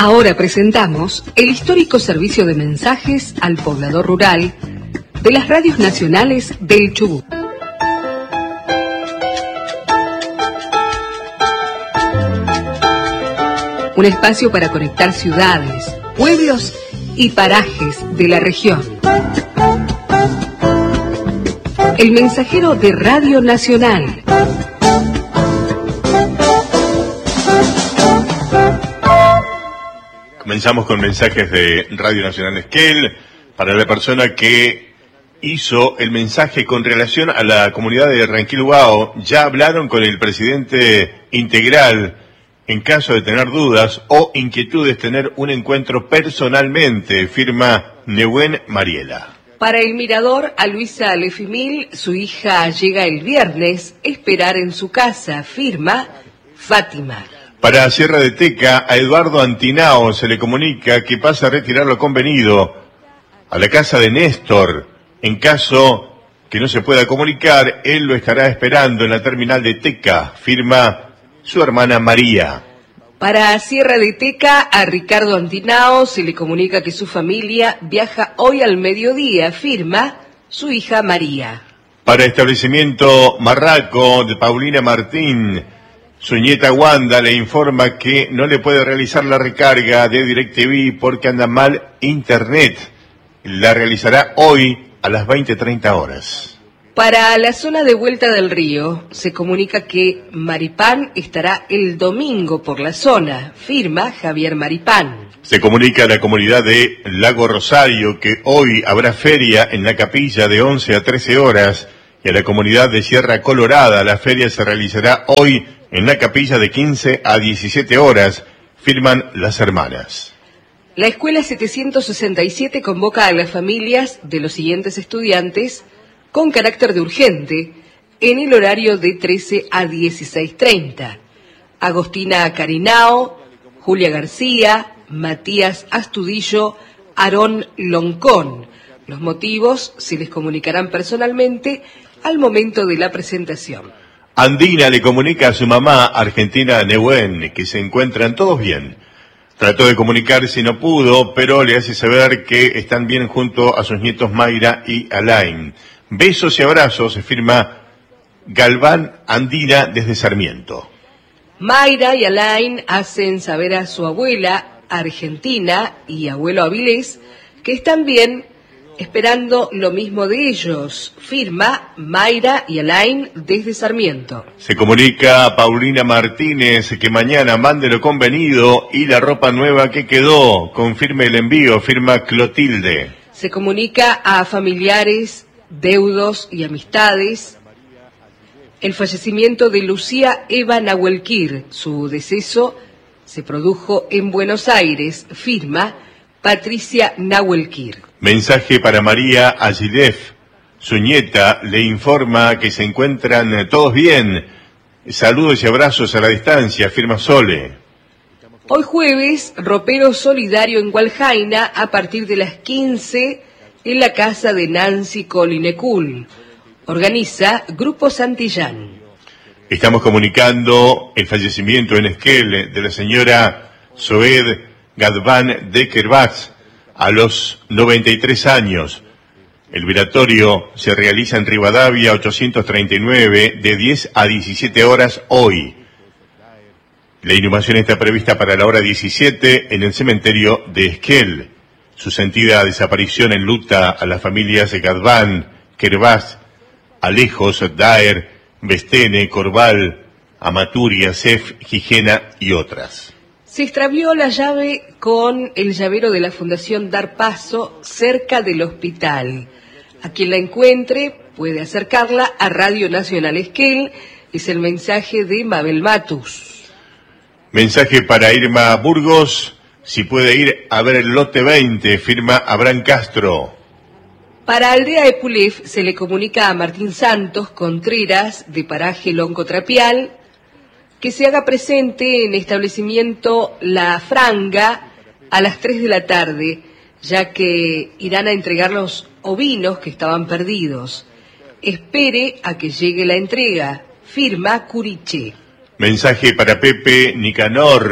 Ahora presentamos el histórico servicio de mensajes al poblador rural de las radios nacionales del Chubut. Un espacio para conectar ciudades, pueblos y parajes de la región. El mensajero de Radio Nacional. Comenzamos con mensajes de Radio Nacional Esquel para la persona que hizo el mensaje con relación a la comunidad de Ranquilhuao. Ya hablaron con el presidente integral. En caso de tener dudas o inquietudes, tener un encuentro personalmente, firma Nehuen Mariela. Para el mirador, a Luisa Lefimil, su hija llega el viernes, esperar en su casa, firma Fátima. Para Sierra de Teca, a Eduardo Antinao se le comunica que pasa a retirar lo convenido a la casa de Néstor. En caso que no se pueda comunicar, él lo estará esperando en la terminal de Teca, firma su hermana María. Para Sierra de Teca, a Ricardo Antinao se le comunica que su familia viaja hoy al mediodía, firma su hija María. Para Establecimiento Marraco, de Paulina Martín, su nieta Wanda le informa que no le puede realizar la recarga de DirecTV porque anda mal internet. La realizará hoy a las 20:30 horas. Para la zona de Vuelta del Río, se comunica que Maripán estará el domingo por la zona, firma Javier Maripán. Se comunica a la comunidad de Lago Rosario que hoy habrá feria en la capilla de 11 a 13 horas y a la comunidad de Sierra Colorada la feria se realizará hoy en la capilla de 15 a 17 horas, firman las hermanas. La Escuela 767 convoca a las familias de los siguientes estudiantes con carácter de urgente, en el horario de 13 a 16:30. Agostina Carinao, Julia García, Matías Astudillo, Aarón Loncón. Los motivos se les comunicarán personalmente al momento de la presentación. Andina le comunica a su mamá, Argentina Nehuen, que se encuentran todos bien. Trató de comunicarse y no pudo, pero le hace saber que están bien junto a sus nietos Mayra y Alain. Besos y abrazos, se firma Galván Andina desde Sarmiento. Mayra y Alain hacen saber a su abuela Argentina y abuelo Avilés que están bien, esperando lo mismo de ellos. Firma Mayra y Alain desde Sarmiento. Se comunica a Paulina Martínez que mañana mande lo convenido y la ropa nueva que quedó. Confirme el envío, firma Clotilde. Se comunica a familiares, deudos y amistades el fallecimiento de Lucía Eva Nahuelquir. Su deceso se produjo en Buenos Aires, firma Patricia Nahuelquir. Mensaje para María Agilef. Su nieta le informa que se encuentran todos bien. Saludos y abrazos a la distancia, firma Sole. Hoy jueves, ropero solidario en Gualjaina a partir de las 15 en la casa de Nancy Colinecul. Organiza Grupo Santillán. Estamos comunicando el fallecimiento en Esquel de la señora Zoed Gadvan de Kerbach a los 93 años. El velatorio se realiza en Rivadavia 839 de 10 a 17 horas hoy. La inhumación está prevista para la hora 17 en el cementerio de Esquel. Su sentida desaparición enluta a las familias de Gadvan, Kerbach, Alejos, Daer, Bestene, Corval, Amaturi, Sef, Gijena y otras. Se extravió la llave con el llavero de la Fundación Dar Paso cerca del hospital. A quien la encuentre puede acercarla a Radio Nacional Esquel. Es el mensaje de Mabel Matus. Mensaje para Irma Burgos. Si puede ir a ver el lote 20, firma Abraham Castro. Para Aldea Epulef se le comunica a Martín Santos Contreras, de Paraje Lonco Trapial, que se haga presente en establecimiento La Franga a las 3 de la tarde, ya que irán a entregar los ovinos que estaban perdidos. Espere a que llegue la entrega, firma Curiche. Mensaje para Pepe Nicanor,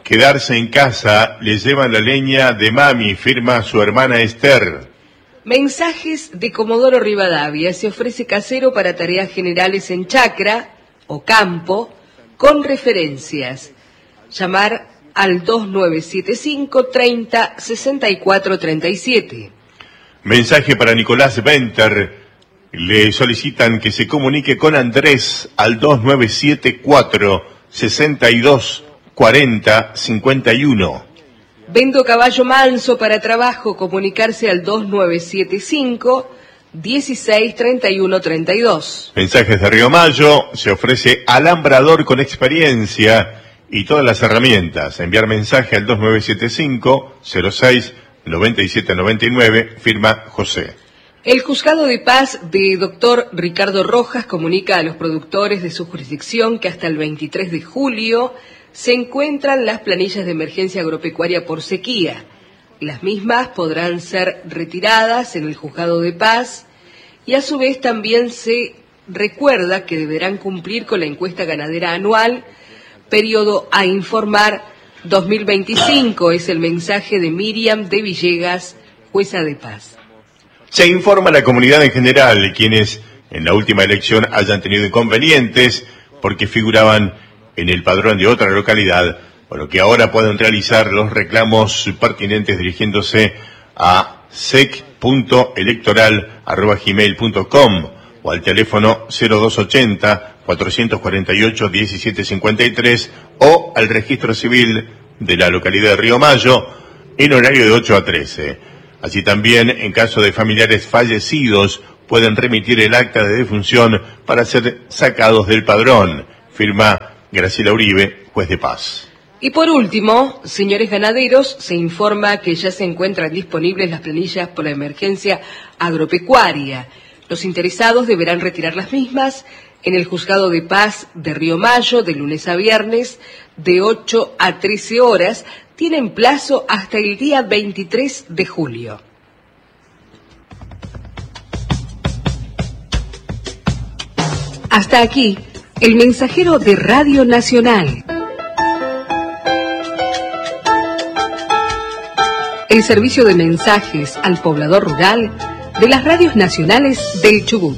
quedarse en casa, le llevan la leña de mami, firma su hermana Esther. Mensajes de Comodoro Rivadavia. Se ofrece casero para tareas generales en chacra o campo con referencias. Llamar al 2975 30 64 37. Mensaje para Nicolás Venter. Le solicitan que se comunique con Andrés al 2974 62 40 51. Vendo caballo manso para trabajo. Comunicarse al 2975 16 31 32. Mensajes de Río Mayo. Se ofrece alambrador con experiencia y todas las herramientas. Enviar mensaje al 2975 06 97 99. Firma José. El Juzgado de Paz de Dr. Ricardo Rojas comunica a los productores de su jurisdicción que hasta el 23 de julio se encuentran las planillas de emergencia agropecuaria por sequía. Las mismas podrán ser retiradas en el Juzgado de Paz y a su vez también se recuerda que deberán cumplir con la encuesta ganadera anual, periodo a informar 2025, es el mensaje de Miriam de Villegas, jueza de paz. Se informa a la comunidad en general, quienes en la última elección hayan tenido inconvenientes porque figuraban en el padrón de otra localidad, por lo que ahora pueden realizar los reclamos pertinentes dirigiéndose a sec.electoral@gmail.com o al teléfono 0280 448 1753 o al registro civil de la localidad de Río Mayo en horario de 8 a 13. Así también, en caso de familiares fallecidos, pueden remitir el acta de defunción para ser sacados del padrón. Firma Graciela Uribe, juez de paz. Y por último, señores ganaderos, se informa que ya se encuentran disponibles las planillas por la emergencia agropecuaria. Los interesados deberán retirar las mismas en el Juzgado de Paz de Río Mayo, de lunes a viernes, de 8 a 13 horas. Tienen plazo hasta el día 23 de julio. Hasta aquí, el mensajero de Radio Nacional. El servicio de mensajes al poblador rural de las radios nacionales del Chubut.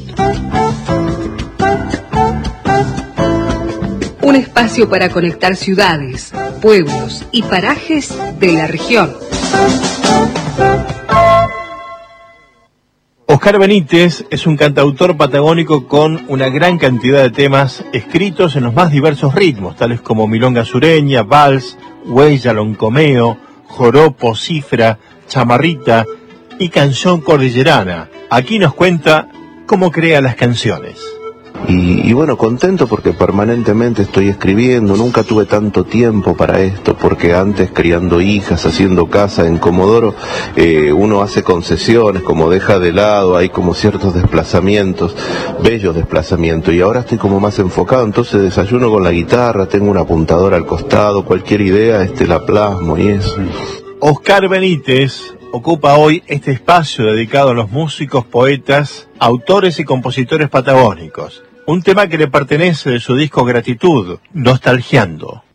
Un espacio para conectar ciudades, pueblos y parajes de la región. Oscar Benítez es un cantautor patagónico con una gran cantidad de temas escritos en los más diversos ritmos, tales como milonga sureña, vals, huella, loncomeo, joropo, cifra, chamarrita y canción cordillerana. Aquí nos cuenta cómo crea las canciones. Y bueno, contento porque permanentemente estoy escribiendo, nunca tuve tanto tiempo para esto, porque antes criando hijas, haciendo casa en Comodoro, uno hace concesiones, como deja de lado, hay como ciertos desplazamientos, bellos desplazamientos, y ahora estoy como más enfocado, entonces desayuno con la guitarra, tengo una apuntadora al costado, cualquier idea la plasmo y eso. Oscar Benítez ocupa hoy este espacio dedicado a los músicos, poetas, autores y compositores patagónicos. Un tema que le pertenece de su disco Gratitud, Nostalgiando.